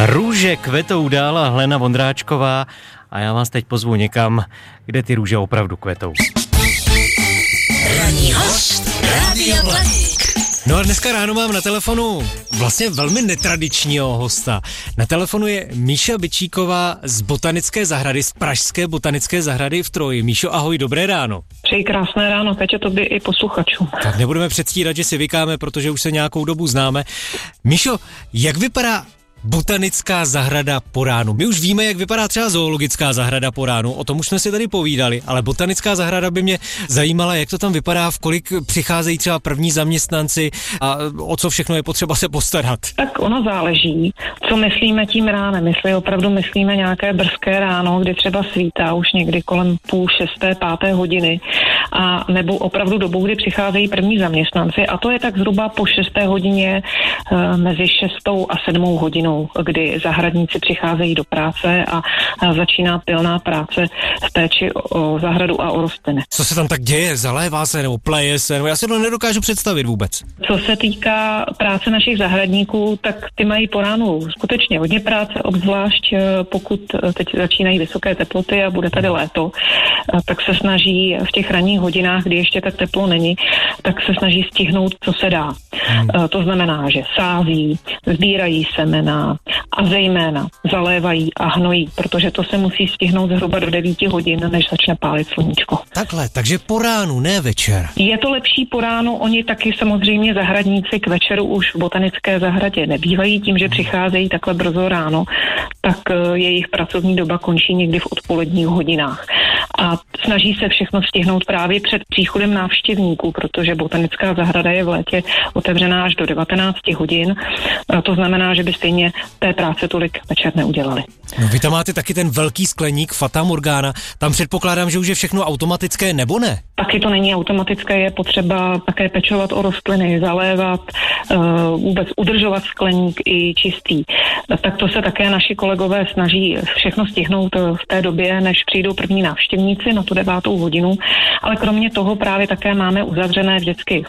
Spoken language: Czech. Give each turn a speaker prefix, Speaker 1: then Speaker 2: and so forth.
Speaker 1: Růže kvetou dál a Helena Vondráčková a já vás teď pozvu někam, kde ty růže opravdu kvetou.
Speaker 2: Ranní host Rádia Blaník.
Speaker 1: No a dneska ráno mám na telefonu vlastně velmi netradičního hosta. Na telefonu je Míša Byčíková z botanické zahrady, z Pražské botanické zahrady v Troji. Míšo, ahoj, dobré ráno.
Speaker 3: Přeji krásné ráno, Peťo, tobě i posluchačům.
Speaker 1: Tak nebudeme předstírat, že si vykáme, protože už se nějakou dobu známe. Míšo, jak vypadá botanická zahrada po ránu? My už víme, jak vypadá třeba zoologická zahrada po ránu, o tom už jsme si tady povídali, ale botanická zahrada by mě zajímala, jak to tam vypadá, v kolik přicházejí třeba první zaměstnanci a o co všechno je potřeba se postarat.
Speaker 3: Tak ono záleží, co myslíme tím ránem. Jestli opravdu myslíme nějaké brzké ráno, kdy třeba svítá už někdy kolem 5:30, 5. hodiny, a nebo opravdu dobou, kdy přicházejí první zaměstnanci, a to je tak zhruba po 6. hodině, mezi 6. a 7. hodinou, kdy zahradníci přicházejí do práce a začíná pilná práce v péči o zahradu a o rostliny.
Speaker 1: Co se tam tak děje? Zalévá se nebo pleje se? Nebo já si to nedokážu představit vůbec.
Speaker 3: Co se týká práce našich zahradníků, tak ty mají po ránu skutečně hodně práce, obzvlášť pokud teď začínají vysoké teploty a bude tady léto, tak se snaží v těch ranních hodinách, kdy ještě tak teplo není, tak se snaží stihnout, co se dá. To znamená, že sází, sbírají semena a zejména zalévají a hnojí, protože to se musí stihnout zhruba do 9 hodin, než začne pálit sluníčko.
Speaker 1: Takhle, takže po ránu, ne večer.
Speaker 3: Je to lepší po ránu, oni taky samozřejmě zahradníci k večeru už v botanické zahradě nebývají, tím, že přicházejí takhle brzo ráno, tak jejich pracovní doba končí někdy v odpoledních hodinách. A snaží se všechno stihnout právě před příchodem návštěvníků, protože botanická zahrada je v létě otevřená až do 19 hodin. To znamená, že by stejně té práce tolik večer neudělali.
Speaker 1: No, vy tam máte taky ten velký skleník Fata Morgana. Tam předpokládám, že už je všechno automatické, nebo ne?
Speaker 3: Taky to není automatické, je potřeba také pečovat o rostliny, zalévat, vůbec udržovat skleník i čistý. Tak to se také naši kolegové snaží všechno stihnout v té době, než přijdou první návštěvníci na tu 9. hodinu. Ale kromě toho právě také máme uzavřené vždycky